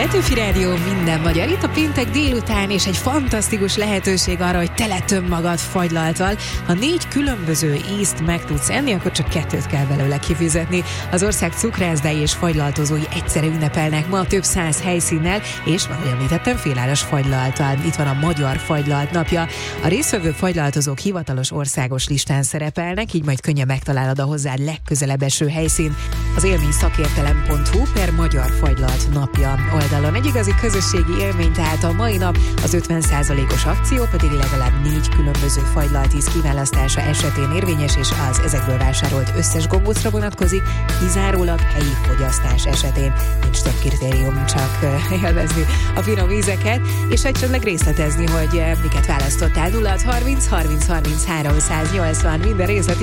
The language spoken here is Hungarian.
Petőfi Rádió, minden magyar. Itt a péntek délután, és egy fantasztikus lehetőség arra, hogy teletöm magad fagylalttal. Ha 4 különböző ízt meg tudsz enni, akkor csak 2 kell belőle kifizetni. Az ország cukrászdái és fagylaltozói egyszerre ünnepelnek ma több 100 helyszínnel, és, ahogy említettem, féláras fagylalttal. Itt van a Magyar Fagylalt napja. A résztvevő fagylaltozók hivatalos országos listán szerepelnek, így majd könnyen megtalálod a hozzád legközelebb eső helyszín. Az élményszakértelem.hu/Magyar Fagylalt napja oldalon. Egy igazi közösségi élmény, tehát a mai nap, az 50%-os akció pedig legalább 4 különböző fagylaltíz kiválasztása esetén érvényes, és az ezekből vásárolt összes gombócra vonatkozik, kizárólag helyi fogyasztás esetén. Nincs több kritérium, csak élvezni a finom ízeket, és esetleg részletezni, hogy miket választottál. 0630 30 30 380, minden részlet